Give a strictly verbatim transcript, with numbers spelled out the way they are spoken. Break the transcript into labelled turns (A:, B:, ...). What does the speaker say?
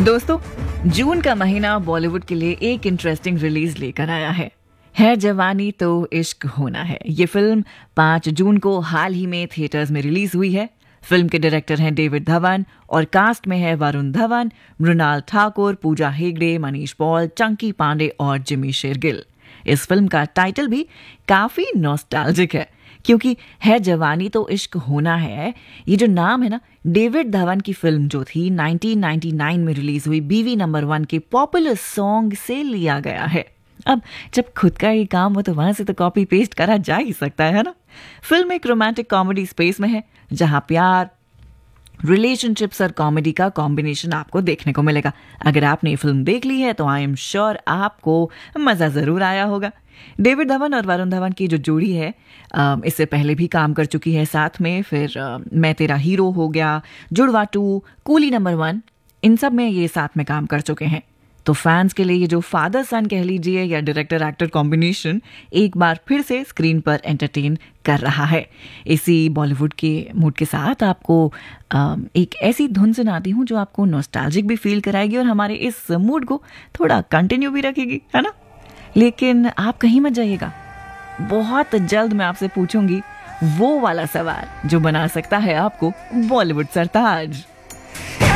A: दोस्तों, जून का महीना बॉलीवुड के लिए एक इंटरेस्टिंग रिलीज लेकर आया है है जवानी तो इश्क होना है। ये फिल्म पाँच जून को हाल ही में थिएटर्स में रिलीज हुई है। फिल्म के डायरेक्टर हैं डेविड धवन और कास्ट में है वरुण धवन, मृणाल ठाकुर, पूजा हेगड़े, मनीष पॉल, चंकी पांडे और जिमी शेरगिल। इस फिल्म का टाइटल भी काफी नॉस्टैल्जिक है क्योंकि है जवानी तो इश्क होना है। ये जो नाम है ना, डेविड धवन की फिल्म जो थी नाइनटीन नाइंटी नाइन में रिलीज हुई बीवी नंबर वन के पॉपुलर सॉन्ग से लिया गया है। अब जब खुद का ही काम हो तो वहां से तो कॉपी पेस्ट करा जा ही सकता है ना। फिल्म एक रोमांटिक कॉमेडी स्पेस में है जहां प्यार, रिलेशनशिप्स और कॉमेडी का कॉम्बिनेशन आपको देखने को मिलेगा। अगर आपने ये फिल्म देख ली है तो आई एम श्योर आपको मजा जरूर आया होगा। डेविड धवन और वरुण धवन की जो जोड़ी है इससे पहले भी काम कर चुकी है साथ में। फिर मैं तेरा हीरो हो गया, जुड़वा टू, कूली नंबर वन, इन सब में ये साथ में काम कर चुके हैं। तो फैंस के लिए ये जो फादर सन कह लीजिए या डायरेक्टर एक्टर कॉम्बिनेशन एक बार फिर से स्क्रीन पर एंटरटेन कर रहा है। इसी बॉलीवुड के मूड के साथ आपको एक ऐसी धुन सुनाती हूँ जो आपको नॉस्टैल्जिक भी फील कराएगी और हमारे इस मूड को थोड़ा कंटिन्यू भी रखेगी, है ना। लेकिन आप कहीं मत जाइएगा, बहुत जल्द मैं आपसे पूछूंगी वो वाला सवाल जो बना सकता है आपको बॉलीवुड सरताज।